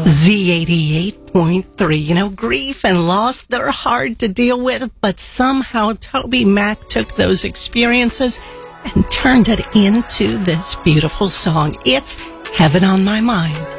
Z88.3. You know, grief and loss, they're hard to deal with, but somehow Toby Mac took those experiences and turned it into this beautiful song. It's Heaven on My Mind.